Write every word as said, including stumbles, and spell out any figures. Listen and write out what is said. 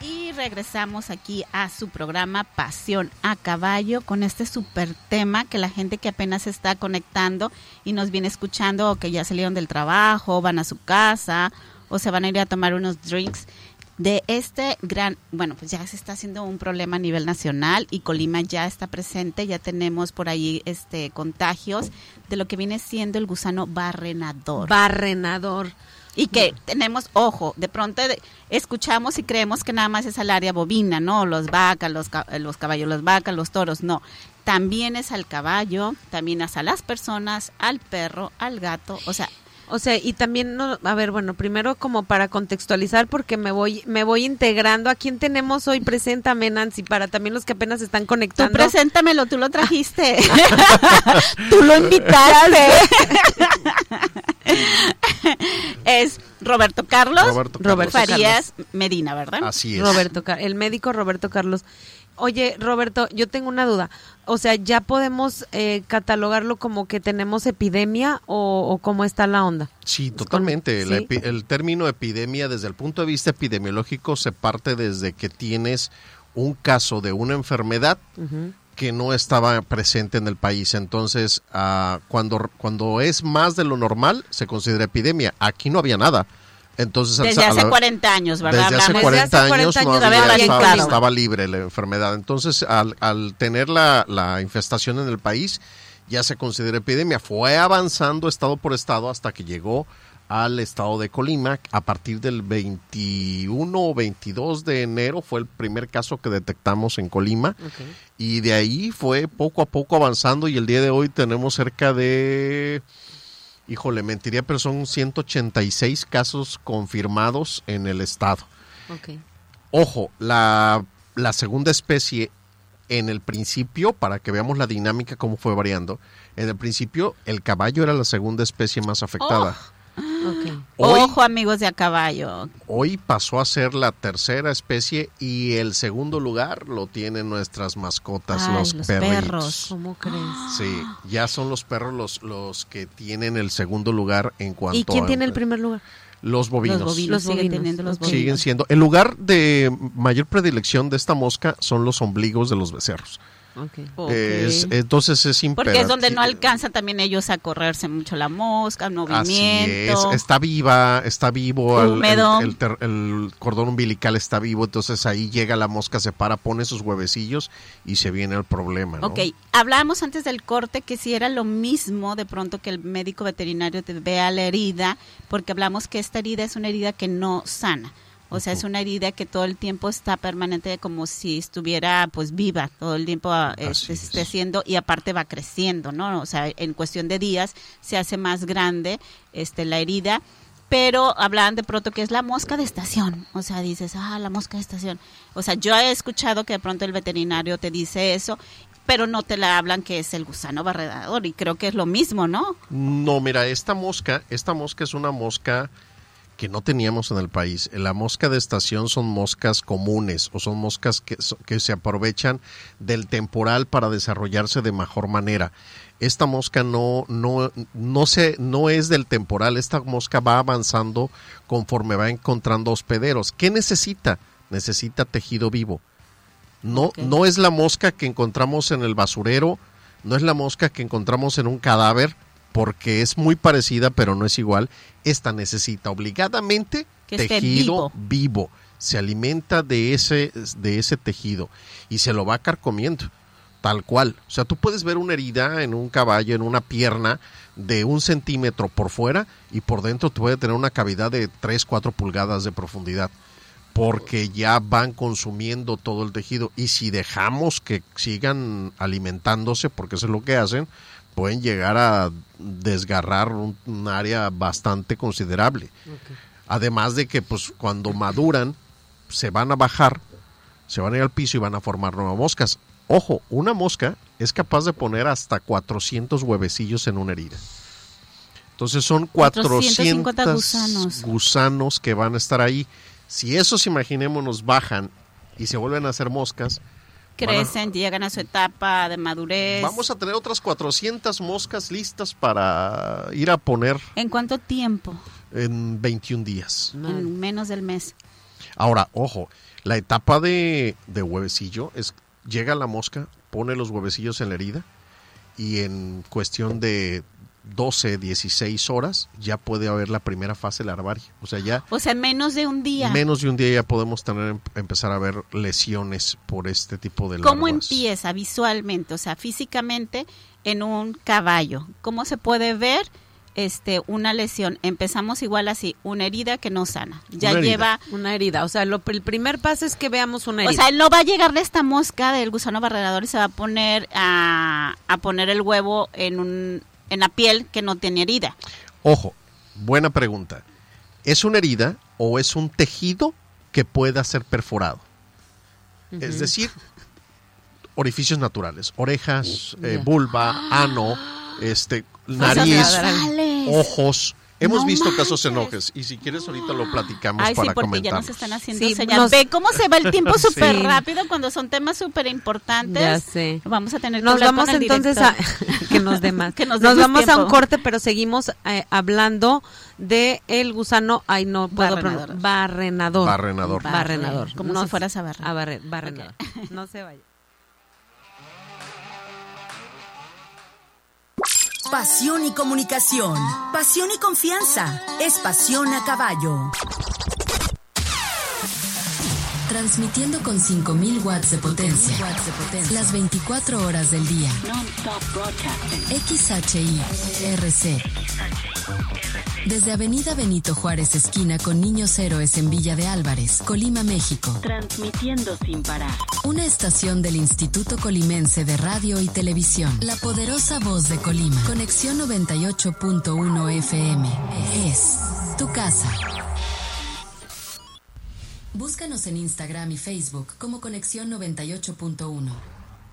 Y regresamos aquí a su programa Pasión a Caballo con este súper tema que la gente que apenas se está conectando y nos viene escuchando o que ya salieron del trabajo, van a su casa o se van a ir a tomar unos drinks de este gran, bueno, pues ya se está haciendo un problema a nivel nacional y Colima ya está presente, ya tenemos por ahí este contagios de lo que viene siendo el gusano barrenador. Barrenador. Y que tenemos, ojo, de pronto de, escuchamos y creemos que nada más es al área bovina, ¿no? Los vacas, los, los caballos, las vacas, los toros, no. También es al caballo, también es a las personas, al perro, al gato, o sea... O sea, y también, no, a ver, bueno, primero como para contextualizar, porque me voy me voy integrando. ¿A quién tenemos hoy? Preséntame, Nancy, para también los que apenas se están conectando. Tú preséntamelo, tú lo trajiste. Tú lo invitaste. Es Roberto Carlos, Roberto Carlos. Roberto Farías Medina, ¿verdad? Así es. Roberto, el médico Roberto Carlos. Oye, Roberto, yo tengo una duda. O sea, ¿ya podemos eh, catalogarlo como que tenemos epidemia o, o cómo está la onda? Sí, totalmente. ¿Sí? La epi- el término epidemia desde el punto de vista epidemiológico se parte desde que tienes un caso de una enfermedad uh-huh. que no estaba presente en el país. Entonces, uh, cuando, cuando es más de lo normal, se considera epidemia. Aquí no había nada. Entonces, desde al, hace la, cuarenta años, ¿verdad? Desde hace Hablamos. cuarenta, desde hace cuarenta años, años no había, había estaba, claro. estaba libre la enfermedad. Entonces, al, al tener la, la infestación en el país, ya se considera epidemia. Fue avanzando estado por estado hasta que llegó al estado de Colima. A partir del veintiuno o veintidós de enero fue el primer caso que detectamos en Colima. Okay. Y de ahí fue poco a poco avanzando y el día de hoy tenemos cerca de... Híjole, mentiría, pero son ciento ochenta y seis casos confirmados en el estado. Okay. Ojo, la, la segunda especie en el principio, para que veamos la dinámica, cómo fue variando, en el principio el caballo era la segunda especie más afectada. Oh. Okay. Hoy, Ojo, amigos de a caballo. Hoy pasó a ser la tercera especie y el segundo lugar lo tienen nuestras mascotas, Ay, los, los perritos. perros. ¿Cómo crees? Sí, ya son los perros los, los que tienen el segundo lugar en cuanto a... ¿Y quién tiene el primer lugar? Los bovinos. Los bovinos, los siguen bovinos. teniendo los bovinos. Siguen siendo. El lugar de mayor predilección de esta mosca son los ombligos de los becerros. Okay. Eh, es, entonces es imperativo. Porque es donde no alcanzan también ellos a correrse mucho la mosca, el movimiento. Así es, está viva, está vivo, húmedo. El, el, el, el cordón umbilical está vivo, entonces ahí llega la mosca, se para, pone sus huevecillos y se viene el problema, ¿no? Ok, hablábamos antes del corte que si era lo mismo de pronto que el médico veterinario te vea la herida, porque hablamos que esta herida es una herida que no sana. O sea, es una herida que todo el tiempo está permanente como si estuviera pues viva, todo el tiempo este, esté haciendo y aparte va creciendo, ¿no? O sea, en cuestión de días se hace más grande este la herida, pero hablaban de pronto que es la mosca de estación. O sea, dices, ah, la mosca de estación. O sea, yo he escuchado que de pronto el veterinario te dice eso, pero no te la hablan que es el gusano barredador y creo que es lo mismo, ¿no? No, mira, esta mosca, esta mosca es una mosca que no teníamos en el país. La mosca de estación son moscas comunes o son moscas que, que se aprovechan del temporal para desarrollarse de mejor manera. Esta mosca no, no, no, se, no es del temporal, esta mosca va avanzando conforme va encontrando hospederos. ¿Qué necesita? Necesita tejido vivo. No, okay. no es la mosca que encontramos en el basurero, no es la mosca que encontramos en un cadáver, porque es muy parecida, pero no es igual. Esta necesita obligadamente que tejido vivo. vivo. Se alimenta de ese, de ese tejido y se lo va carcomiendo, tal cual. O sea, tú puedes ver una herida en un caballo, en una pierna de un centímetro por fuera y por dentro puede tener una cavidad de tres, cuatro pulgadas de profundidad, porque ya van consumiendo todo el tejido. Y si dejamos que sigan alimentándose, porque eso es lo que hacen, pueden llegar a desgarrar un, un área bastante considerable. Okay. Además de que pues cuando maduran se van a bajar, se van a ir al piso y van a formar nuevas moscas. Ojo, una mosca es capaz de poner hasta cuatrocientos huevecillos en una herida. Entonces son cuatrocientos gusanos. gusanos que van a estar ahí. Si esos, imaginémonos, bajan y se vuelven a hacer moscas, crecen, a, llegan a su etapa de madurez. Vamos a tener otras cuatrocientas moscas listas para ir a poner. ¿En cuánto tiempo? En veintiún días. En menos del mes. Ahora, ojo, la etapa de, de huevecillo es, llega la mosca, pone los huevecillos en la herida y en cuestión de doce, dieciséis horas ya puede haber la primera fase larvaria. O sea, ya... O sea, menos de un día. Menos de un día ya podemos tener empezar a ver lesiones por este tipo de larvas. ¿Cómo empieza visualmente? O sea, físicamente en un caballo. ¿Cómo se puede ver este una lesión? Empezamos igual así, una herida que no sana. Ya Una herida. lleva... Una herida, o sea, lo, el primer paso es que veamos una herida. O sea, no va a llegar de esta mosca del gusano barrenador y se va a poner a, a poner el huevo en un en la piel que no tiene herida. Ojo, buena pregunta. ¿Es una herida o es un tejido que pueda ser perforado? Uh-huh. Es decir, orificios naturales, orejas, yeah. eh, vulva, ano, este, nariz, ojos. Hemos no visto manches. casos en ojos y si quieres ahorita lo platicamos Ay, para sí, porque comentar. Ya nos están haciendo sí, señal. Nos... Ve cómo se va el tiempo súper sí. rápido cuando son temas súper importantes. Ya sé. Vamos a tener que nos hablar vamos con el entonces director. a que nos dé más. que nos, nos vamos tiempo. a un corte, pero seguimos eh, hablando de el gusano, ay no puedo barrenador. barrenador. Barrenador. Barrenador. Como no si fueras a barrer. A barrer, barrenador. Okay. No se vaya. Pasión y comunicación, pasión y confianza, es Pasión a Caballo. Transmitiendo con cinco mil watts de potencia, watts de potencia, las veinticuatro horas del día. X H I R C. Desde Avenida Benito Juárez, esquina con Niños Héroes en Villa de Álvarez, Colima, México. Transmitiendo sin parar. Una estación del Instituto Colimense de Radio y Televisión. La poderosa voz de Colima. Conexión noventa y ocho punto uno F M. Es tu casa. Búscanos en Instagram y Facebook como Conexión noventa y ocho punto uno.